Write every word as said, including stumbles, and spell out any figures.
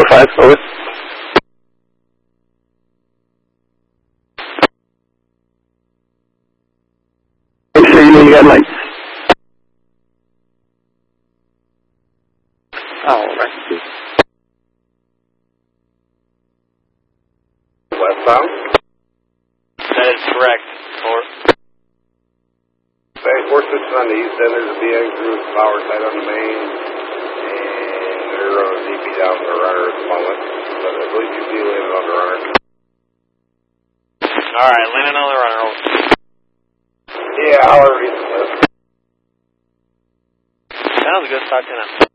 five, over. Make sure you know you got lights. All right. Westbound? That is correct. Over. Bay four six on the east end, there's a B N crew, power side on the main, and they're running D P down to the runner at the moment. But I believe you see landing on the runner. All right, landing on the runner. Over. Yeah, I'll already. Sounds good. Talk to you now.